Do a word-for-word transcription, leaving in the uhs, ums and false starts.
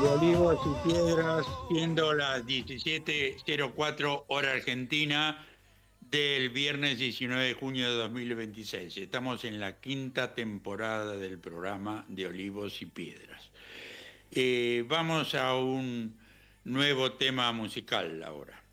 De Olivos y Piedras, siendo las diecisiete cero cuatro hora argentina del viernes diecinueve de junio de dos mil veintiséis. Estamos en la quinta temporada del programa de Olivos y Piedras. Eh, vamos a un nuevo tema musical ahora.